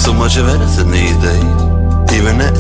so much of anything these days. Even that